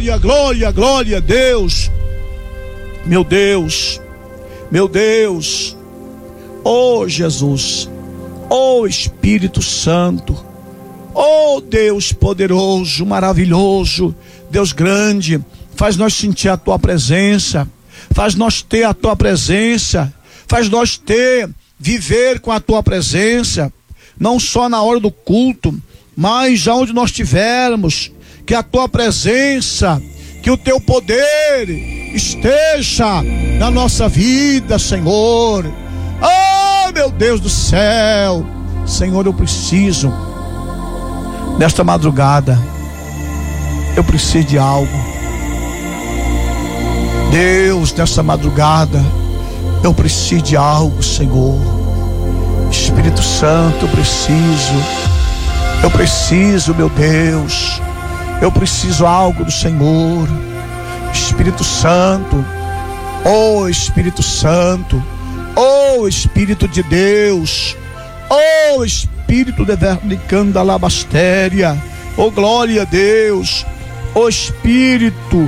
Glória, glória, glória a Deus. Meu Deus, meu Deus. Oh Jesus, oh Espírito Santo, oh Deus poderoso, maravilhoso, Deus grande, faz nós sentir a tua presença, faz nós ter a tua presença, faz nós viver com a tua presença, não só na hora do culto, mas aonde nós estivermos, que a tua presença, que o teu poder esteja na nossa vida, Senhor. Oh, meu Deus do céu, Senhor, eu preciso, nesta madrugada, eu preciso de algo. Deus, nesta madrugada, eu preciso de algo, Senhor. Espírito Santo, eu preciso, meu Deus, eu preciso algo do Senhor. Espírito Santo, oh Espírito Santo, oh Espírito de Deus, oh Espírito de Vernicanda Labastéria, oh glória a Deus, oh Espírito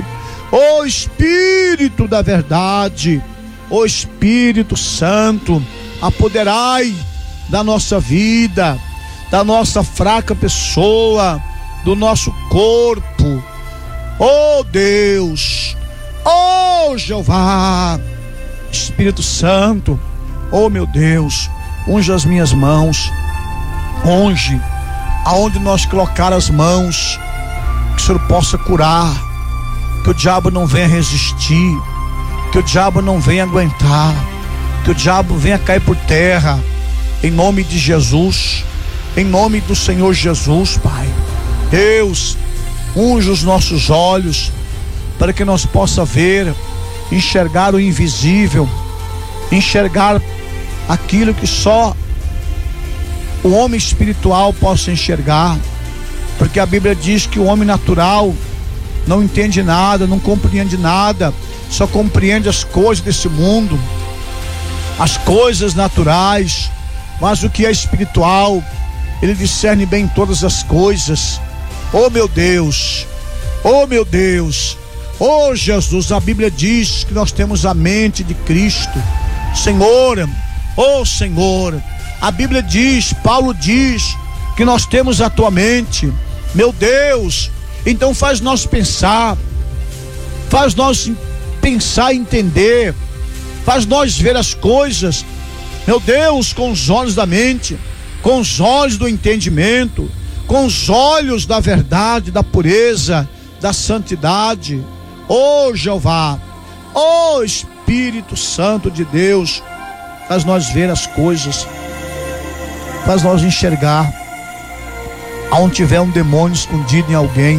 da verdade, oh Espírito Santo, apoderai da nossa vida, da nossa fraca pessoa, do nosso corpo. Oh Deus, oh Jeová, Espírito Santo, oh meu Deus, unge as minhas mãos, unge aonde nós colocar as mãos, que o Senhor possa curar, que o diabo não venha resistir, que o diabo não venha aguentar, que o diabo venha cair por terra, em nome de Jesus, em nome do Senhor Jesus, Pai. Deus, unge os nossos olhos, para que nós possa ver, enxergar o invisível, enxergar aquilo que só o homem espiritual possa enxergar, porque a Bíblia diz que o homem natural não entende nada, não compreende nada, só compreende as coisas desse mundo, as coisas naturais, mas o que é espiritual, ele discerne bem todas as coisas. Oh meu Deus, oh meu Deus, oh Jesus, a Bíblia diz que nós temos a mente de Cristo, Senhor, oh Senhor, a Bíblia diz, Paulo diz que nós temos a tua mente, meu Deus. Então faz nós pensar e entender, faz nós ver as coisas, meu Deus, com os olhos da mente, com os olhos do entendimento, com os olhos da verdade, da pureza, da santidade. Oh Jeová, oh Espírito Santo de Deus, faz nós ver as coisas, faz nós enxergar aonde tiver um demônio escondido em alguém,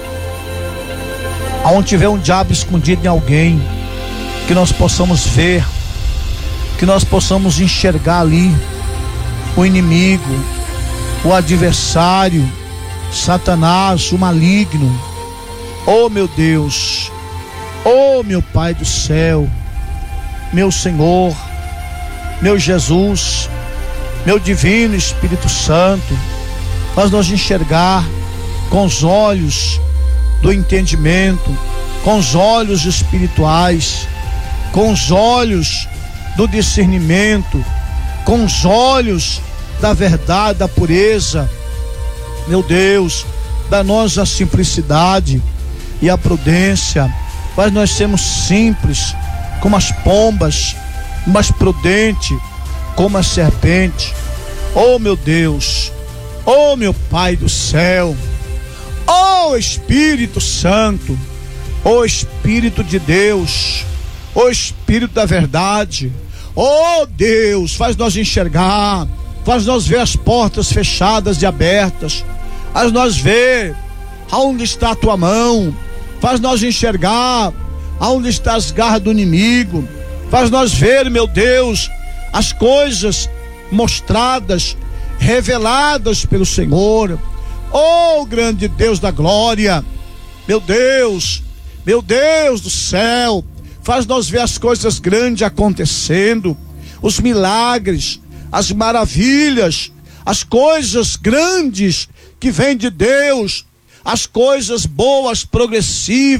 aonde tiver um diabo escondido em alguém, que nós possamos ver, que nós possamos enxergar ali o inimigo, o adversário, Satanás, o maligno. Oh meu Deus, oh meu Pai do céu, meu Senhor, meu Jesus, meu divino Espírito Santo, faz nós enxergar com os olhos do entendimento, com os olhos espirituais, com os olhos do discernimento, com os olhos da verdade, da pureza, meu Deus, dá-nos a simplicidade e a prudência, faz nós sermos simples como as pombas, mas prudente como a serpente. Oh meu Deus, oh meu Pai do céu, oh Espírito Santo, oh Espírito de Deus, oh Espírito da verdade, oh Deus, faz nós enxergar, faz nós ver as portas fechadas e abertas, faz nós ver aonde está a tua mão, faz nós enxergar aonde está as garras do inimigo, faz nós ver, meu Deus, as coisas mostradas, reveladas pelo Senhor. Oh grande Deus da glória, meu Deus do céu, faz nós ver as coisas grandes acontecendo, os milagres, as maravilhas, as coisas grandes que vêm de Deus, as coisas boas, progressivas,